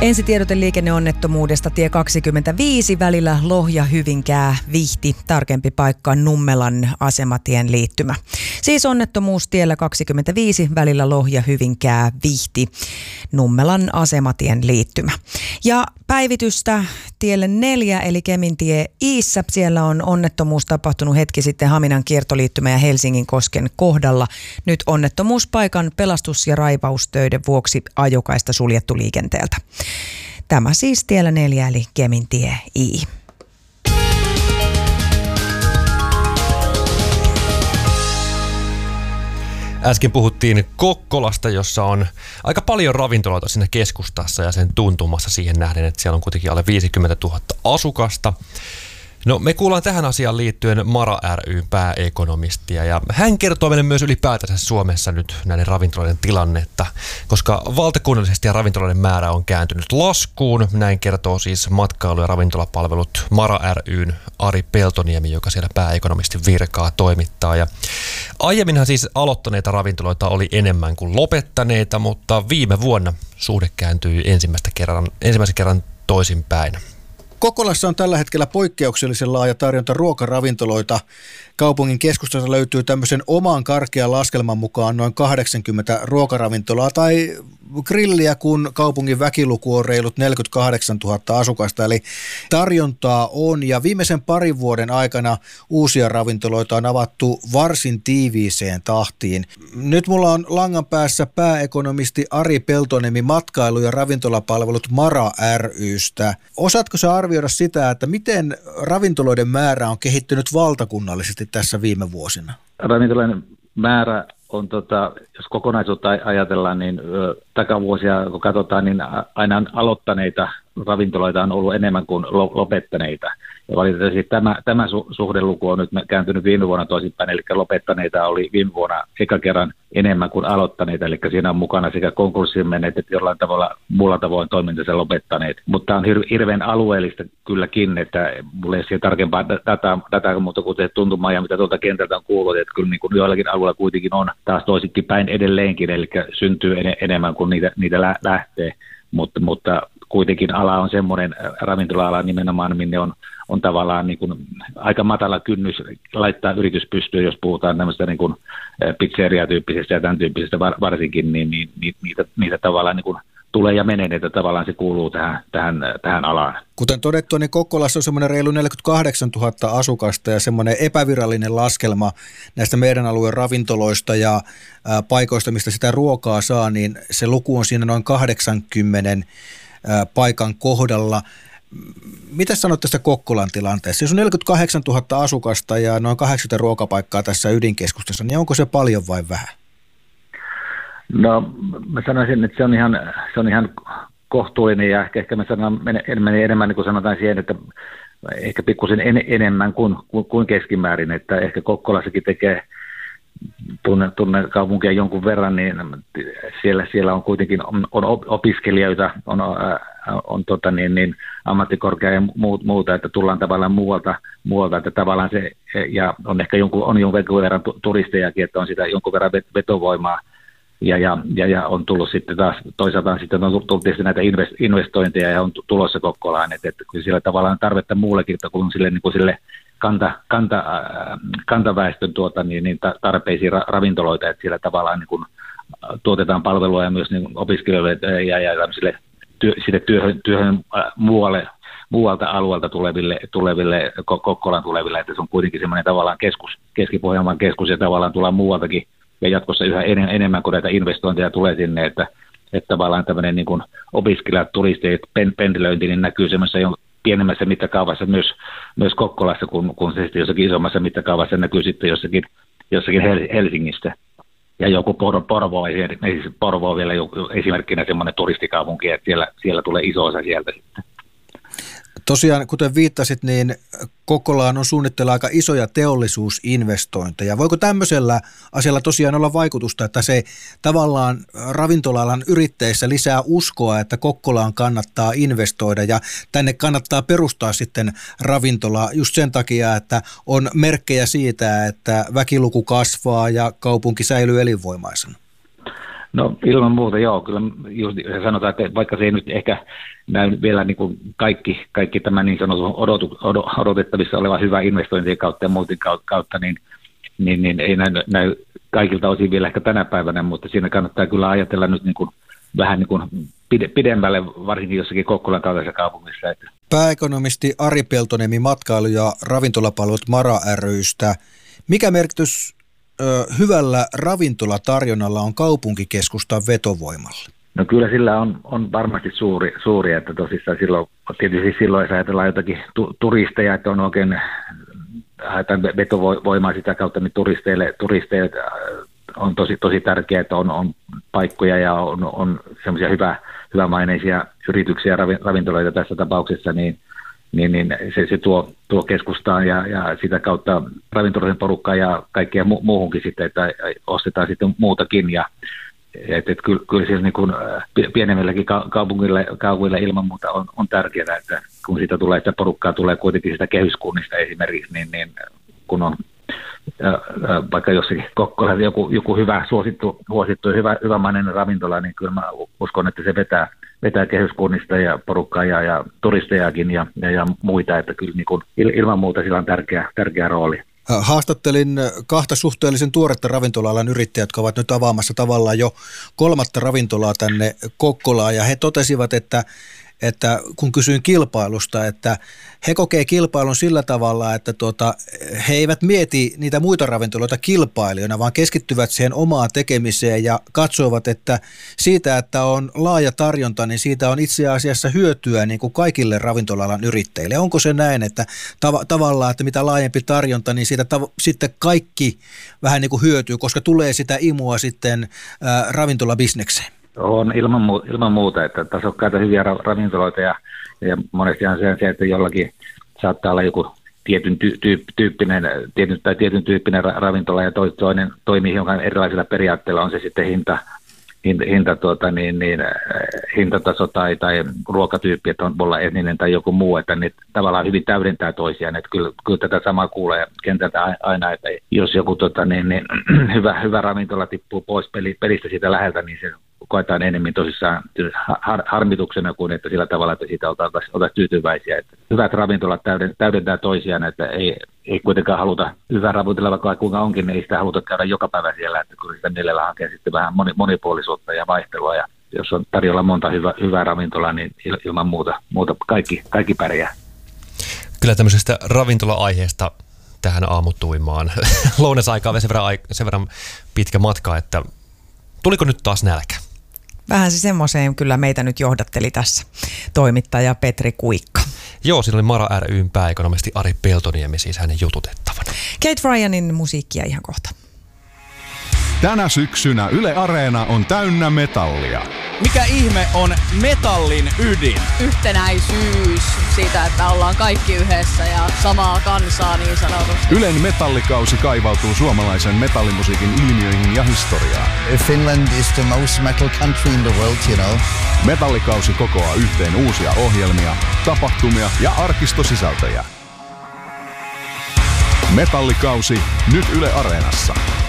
Ensitiedote liikenneonnettomuudesta tie 25 välillä Lohja-Hyvinkää-Vihti. Tarkempi paikka Nummelan asematien liittymä. Siis onnettomuus tiellä 25 välillä Lohja-Hyvinkää-Vihti. Nummelan asematien liittymä. Ja päivitystä tielle 4 eli Kemintie Iissä. Siellä on onnettomuus tapahtunut hetki sitten Haminan kiertoliittymä ja Helsinginkosken kohdalla. Nyt onnettomuuspaikan pelastus- ja raivaustöiden vuoksi ajokaista suljettu liikenteeltä. Tämä siis tiellä 4 eli Kemintie I. Äsken puhuttiin Kokkolasta, jossa on aika paljon ravintoloita siinä keskustassa ja sen tuntumassa siihen nähden, että siellä on kuitenkin alle 50 000 asukasta. No, me kuullaan tähän asiaan liittyen Mara ry:n pääekonomistia ja hän kertoo meille myös ylipäätänsä Suomessa nyt näiden ravintoloiden tilannetta, koska valtakunnallisesti ja ravintoloiden määrä on kääntynyt laskuun. Näin kertoo siis matkailu- ja ravintolapalvelut Mara ry:n Ari Peltoniemi, joka siellä pääekonomistin virkaa toimittaa. Ja aiemminhan siis aloittaneita ravintoloita oli enemmän kuin lopettaneita, mutta viime vuonna suhde kääntyi ensimmäisen kerran toisinpäin. Kokkolassa on tällä hetkellä poikkeuksellisen laaja tarjonta ruokaravintoloita. Kaupungin keskustassa löytyy tämmöisen oman karkean laskelman mukaan noin 80 ruokaravintolaa tai grilliä, kun kaupungin väkiluku on reilut 48 000 asukasta. Eli tarjontaa on ja viimeisen parin vuoden aikana uusia ravintoloita on avattu varsin tiiviiseen tahtiin. Nyt mulla on langan päässä pääekonomisti Ari Peltoniemi matkailu- ja ravintolapalvelut Mara ry:stä. Osaatko sä arvioida sitä, että miten ravintoloiden määrä on kehittynyt valtakunnallisesti tässä viime vuosina? Ravintoloiden määrä on, jos kokonaisuutta ajatellaan, niin takavuosia kun katsotaan, niin aina aloittaneita ravintoloita on ollut enemmän kuin lopettaneita. Ja valitettavasti tämä suhdeluku on nyt kääntynyt viime vuonna toisinpäin, eli lopettaneita oli viime vuonna eka kerran enemmän kuin aloittaneita, eli siinä on mukana sekä konkurssiin menneet että jollain tavalla muulla tavoin toimintansa lopettaneet. Mutta on hirveän alueellista kylläkin, että mulla ei ole tarkempaa dataa mutta kuten tuntumaa ja mitä tuolta kentältä on kuullut, että kyllä niin kuin joillakin alueilla kuitenkin on taas toisinkin päin edelleenkin, eli syntyy enemmän kuin niitä lähtee, mutta kuitenkin ala on semmoinen ravintola-ala nimenomaan, minne on tavallaan niin kuin aika matala kynnys laittaa yritys pystyyn, jos puhutaan tämmöistä niin kuin pizzeria-tyyppisestä ja tämän tyyppisestä varsinkin, niin niitä tavallaan niin kuin tulee ja menee, että tavallaan se kuuluu tähän alaan. Kuten todettu, niin Kokkolassa on semmoinen reilu 48 000 asukasta ja semmoinen epävirallinen laskelma näistä meidän alueen ravintoloista ja paikoista, mistä sitä ruokaa saa, niin se luku on siinä noin 80 paikan kohdalla. Mitä sanot tästä Kokkolan tilanteessa? Jos on 48 000 asukasta ja noin 80 ruokapaikkaa tässä ydinkeskustassa, niin onko se paljon vai vähän? No mä sanoisin, että se on ihan kohtuullinen ja ehkä mä sanon enemmän niin kuin sanotaan siihen, että ehkä pikkusen enemmän kuin keskimäärin, että ehkä Kokkolassakin tekee tunne kaupunkia jonkun verran, niin siellä on kuitenkin on opiskelijoita, on ammattikorkea ja muuta, että tullaan tavallaan muualta, että tavallaan se, ja on ehkä jonkun verran turistejakin, että on sitä jonkun verran vetovoimaa, ja on tullut sitten taas, toisaalta sitten on tullut tietysti näitä investointeja ja on tulossa Kokkolaan, että kyllä siellä tavallaan tarvetta muullekin, kuin sille kantaväestön tarpeisiin ravintoloita, että siellä tavallaan niin kuin tuotetaan palvelua ja myös niin opiskelijoille ja tämmöisille työhön muualta alueelta tuleville Kokkolan tuleville, että se on kuitenkin semmoinen tavallaan Keski-Pohjanmaan keskus ja tavallaan tullaan muualtakin ja jatkossa yhä enemmän kuin näitä investointeja tulee sinne, että tavallaan tämmöinen niin kuin opiskelijat, turistit, pendelöinti niin näkyy semmoisessa pienemmässä mittakaavassa myös Kokkolassa, kun se sitten jossakin isommassa mittakaavassa näkyy sitten jossakin Helsingistä. Ja joku Porvo on vielä esimerkkinä semmoinen turistikaupunki, että siellä tulee iso osa sieltä sitten. Tosiaan, kuten viittasit, niin Kokkolaan on suunnitteilla aika isoja teollisuusinvestointeja. Voiko tämmöisellä asialla tosiaan olla vaikutusta, että se tavallaan ravintola-alan yrittäjissä lisää uskoa, että Kokkolaan kannattaa investoida ja tänne kannattaa perustaa sitten ravintola just sen takia, että on merkkejä siitä, että väkiluku kasvaa ja kaupunki säilyy elinvoimaisena? No ilman muuta joo, kyllä just sanotaan, että vaikka se ei nyt ehkä näy vielä niin kuin kaikki tämä niin sanotun odotettavissa oleva hyvä investointien kautta ja muuten kautta, niin ei näy kaikilta osin vielä ehkä tänä päivänä, mutta siinä kannattaa kyllä ajatella nyt niin kuin vähän niin kuin pidemmälle, varsinkin jossakin Kokkolan kaltaisessa kaupungissa. Pääekonomisti Ari Peltoniemi matkailu- ja ravintolapalvelut MaRa ry:stä. Mikä merkitys hyvällä ravintolatarjonnalla on kaupunkikeskustan vetovoimalle? No kyllä sillä on varmasti suuri, että tosissaan silloin jos ajatellaan jotakin turisteja, että on oikein haetaan vetovoimaa sitä kautta, niin turisteille on tosi tärkeää, että on paikkoja ja on semmoisia hyvämaineisia yrityksiä ja ravintoloita tässä tapauksessa, niin se tuo keskustaan ja sitä kautta ravintoloiden porukkaa ja kaikkea muuhunkin sitten, että ostetaan sitten muutakin ja että kyllä siellä niin kuin pienemmilläkin kaupungilla ilman muuta on tärkeää, että kun sitä porukkaa tulee kuitenkin sitä kehyskunnista esimerkiksi, niin kun on vaikka jossakin Kokkolassa joku hyvä suosittu ja hyvämainen ravintola, niin kyllä mä uskon, että se vetää kehyskunnista ja porukkaa ja turistejakin ja muita, että kyllä niin kuin ilman muuta sillä on tärkeä rooli. Haastattelin 2 suhteellisen tuoretta ravintola-alan yrittäjät, jotka ovat nyt avaamassa tavallaan jo 3. ravintolaa tänne Kokkolaan, ja he totesivat, että kun kysyin kilpailusta, että he kokee kilpailun sillä tavalla, että he eivät mieti niitä muita ravintoloita kilpailijoina, vaan keskittyvät siihen omaan tekemiseen ja katsovat, että siitä, että on laaja tarjonta, niin siitä on itse asiassa hyötyä niin kuin kaikille ravintola-alan yrittäjille. Onko se näin, että tavallaan, että mitä laajempi tarjonta, niin siitä sitten kaikki vähän niin kuin hyötyy, koska tulee sitä imua sitten ravintolabisnekseen? On ilman muuta, että tasokkaita hyviä ravintoloita ja monesti on se, että jollakin saattaa olla joku tietyn tyyppinen ravintola ja toinen toimii hiukan erilaisilla periaatteilla, on se sitten hintataso tai ruokatyyppi, että on olla etninen tai joku muu, että ne tavallaan hyvin täydentää toisiaan, että kyllä tätä samaa kuulee kentältä aina, että jos joku hyvä ravintola tippuu pois pelistä siitä läheltä, niin se koetaan enemmän tosissaan harmituksena kuin että sillä tavalla, että siitä oltaisiin tyytyväisiä. Että hyvät ravintolat täydentää toisiaan, että ei kuitenkaan haluta hyvää ravintola, vaikka kuinka onkin, niin ei sitä haluta käydä joka päivä siellä, että kyllä sitä mielellä hakee sitten vähän monipuolisuutta ja vaihtelua, ja jos on tarjolla monta hyvää ravintolaa, niin ilman muuta kaikki pärjää. Kyllä tämmöisestä ravintola-aiheesta tähän aamutuimaan. Lounasaikaa sen verran pitkä matka, että tuliko nyt taas nälkä? Vähän se semmoiseen kyllä meitä nyt johdatteli tässä toimittaja Petri Kuikka. Joo, siinä oli MaRa ry:n pääekonomisti Ari Peltoniemi, siis hänen jututettavana. Kate Ryanin musiikkia ihan kohta. Tänä syksynä Yle Areena on täynnä metallia. Mikä ihme on metallin ydin? Yhtenäisyys siitä, että ollaan kaikki yhdessä ja samaa kansaa niin sanotusti. Ylen metallikausi kaivautuu suomalaisen metallimusiikin ilmiöihin ja historiaan. Finland is the most metal country in the world, you know. Metallikausi kokoaa yhteen uusia ohjelmia, tapahtumia ja arkistosisältöjä. Metallikausi nyt Yle Areenassa.